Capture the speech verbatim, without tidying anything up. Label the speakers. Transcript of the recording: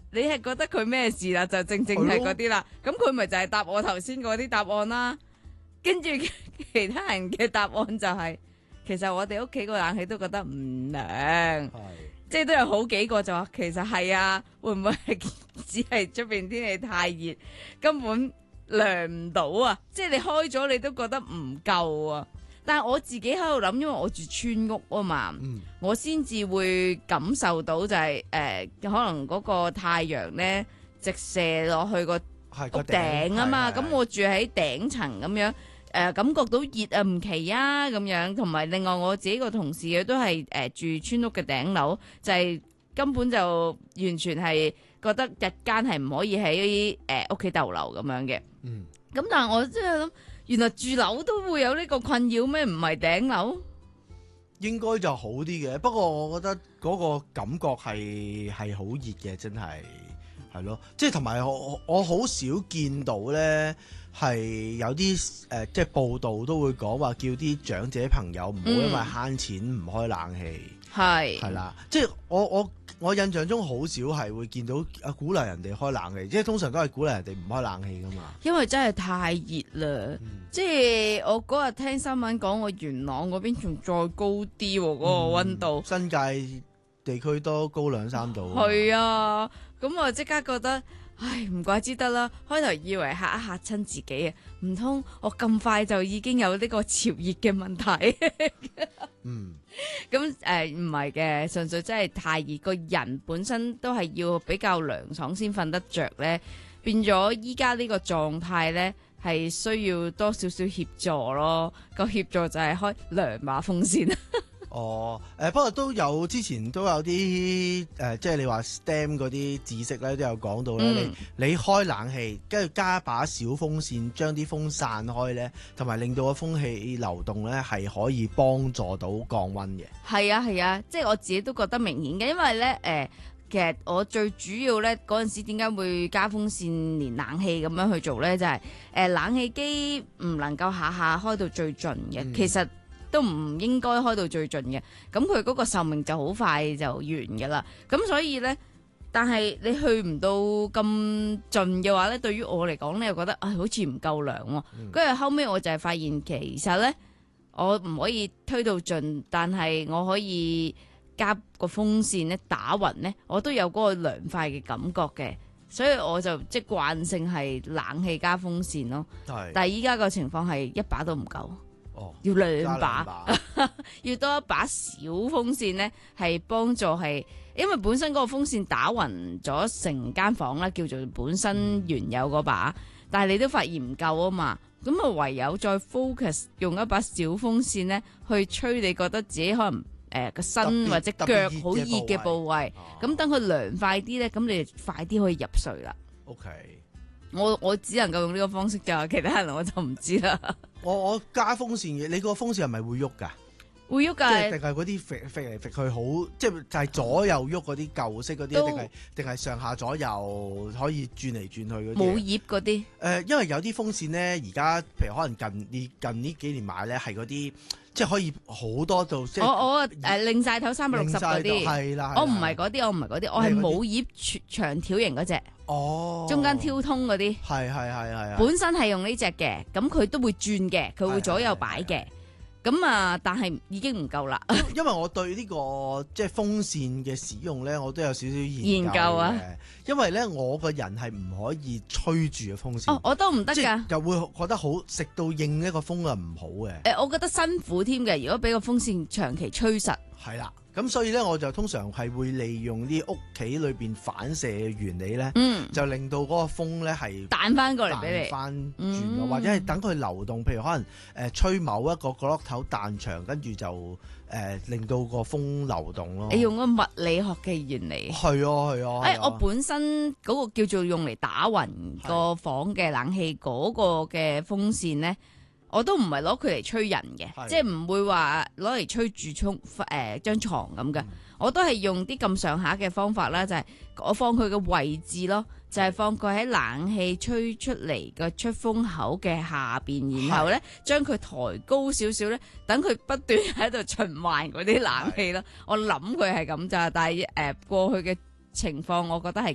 Speaker 1: 你係覺得佢咩事啦？就正正係嗰啲啦。咁佢咪就係答我頭先嗰啲答案啦。跟住其他人嘅答案就係、是，其實我哋屋企個冷氣都覺得唔涼，即係都有好幾個就話其實係啊，會唔會係只係出邊天氣太熱，根本涼唔到啊？即係你開咗你都覺得唔夠啊！但係我自己喺度諗，因為我住村屋啊嘛，嗯、我先至會感受到就係、是、誒、呃，可能嗰個太陽咧直射落去個屋頂啊嘛，咁我住喺頂層咁樣。誒、呃，感覺到熱啊，唔奇啊，咁樣，同埋另外我自己個同事佢都係誒、呃、住村屋嘅頂樓，就係、是、根本就完全係覺得日間係唔可以喺誒屋企逗留咁樣嘅。嗯，咁但係我真係諗，原來住樓都會有呢個困擾咩？唔係頂樓，
Speaker 2: 應該就好啲嘅。不過我覺得嗰個感覺係係好熱嘅，真係係咯。即係同埋我我好少見到咧。係有啲誒、呃，即係報道都會講話叫啲長者朋友唔好因為慳錢唔開冷氣，係係啦，即係我我我印象中好少係會見到啊鼓勵人哋開冷氣，即係通常都係鼓勵人哋唔開冷氣噶嘛。因為真係太熱啦，嗯、即係我嗰日聽新聞講，我元朗嗰邊仲再高啲喎，嗰、嗰個溫度、嗯，新界地區都高兩三度。係啊，咁我即刻覺得。唉，唔怪之得啦！開頭以為嚇一嚇親自己啊，唔通我咁快就已經有呢個潮熱嘅問題？嗯，咁誒唔係嘅，純粹真係太熱，個人本身都係要比較涼爽先瞓得着咧，變咗依家呢個狀態咧係需要多少少協助咯。個協助就係開涼把風扇。哦，誒、呃、不過都有之前都有啲誒、呃，即係你話 S T E M 嗰啲知識咧，都有講到咧、嗯，你你開冷氣，跟住加把小風扇，將啲風散開咧，同埋令到個風氣流動咧，係可以幫助到降溫嘅。係啊係啊，即係我自己都覺得明顯嘅，因為咧誒、呃，其實我最主要咧嗰陣時點解會加風扇連冷氣咁樣去做咧，就係、是、誒、呃、冷氣機唔能夠下下開到最盡嘅，嗯、其實。都唔應該開到最盡嘅，咁佢嗰個壽命就好快就完噶啦。咁所以呢，但係你去唔到咁盡嘅話呢，對於我嚟講呢，又覺得啊、哎、好似唔夠涼喎。跟住、嗯、後尾我就係發現，其實呢，我唔可以推到盡，但係我可以加個風扇呢打勻呢，我都有嗰個涼快嘅感覺嘅。所以我就即係慣性係冷氣加風扇咯。係，但係依家個情況係一把都唔夠。哦、要兩把，把要多一把小風扇呢，係幫助係，因為本身嗰個風扇打暈咗成間房啦，叫做本身原有嗰把，嗯、但係你都發現唔夠啊嘛，咁啊唯有再 focus 用一把小風扇呢，去吹你覺得自己可能誒個身或者腳好熱嘅部位，咁等佢涼快啲呢，咁你就快啲可以入睡啦。OK。我我只能夠用呢個方式㗎，其他人我就唔知啦。我我加風扇嘅，你個風扇係咪會喐㗎？會喐㗎，定係嗰啲揈揈嚟揈去好，即係就係左右喐嗰啲舊式嗰啲，定係定係上下左右可以轉嚟轉去嗰啲？冇葉嗰啲。誒、呃，因為有啲風扇咧，而家譬如可能近呢近呢幾年買咧，係嗰啲即係可以好多度。即係我我誒擰晒頭三百六十嗰啲，係啦。我唔係嗰啲，我唔係嗰啲，我係冇葉長條型嗰隻。哦，中間挑通嗰啲，係係係係。本身係用呢隻嘅，咁佢都會轉嘅，佢會左右擺嘅。咁啊，但係已經唔夠啦。因為我對呢、這個即係風扇嘅使用咧，我都有少少研究，研究啊。因為咧，我個人係唔可以吹住嘅風扇。哦，我都唔得㗎。又會覺得好食到應一個風啊，唔好嘅。誒、呃，我覺得辛苦添嘅。如果俾個風扇長期吹實，係啦。咁所以咧，我就通常係會利用啲屋企裏邊反射嘅原理咧，嗯、就令到嗰個風咧係彈翻過嚟俾你，彈翻轉，嗯、或者係等佢流動。譬如可能誒、呃、吹某一個角落頭彈長，跟住就誒、呃、令到個風流動咯。你用個物理學嘅原理，係啊係啊。誒、啊欸，我本身嗰個叫做用嚟打暈個房嘅冷氣嗰個嘅風扇咧。我都唔係攞佢嚟吹人嘅，的即係唔會話攞嚟吹住沖誒張床咁嘅。嗯、我都係用啲咁上下嘅方法啦，就係、是、我放佢嘅位置咯，就係、是、放佢喺冷氣吹出嚟嘅出風口嘅下邊，然後咧將佢抬高少少咧，等佢不斷喺度循環嗰啲冷氣咯。的我諗佢係咁咋，但係誒、呃、過去嘅情況，我覺得係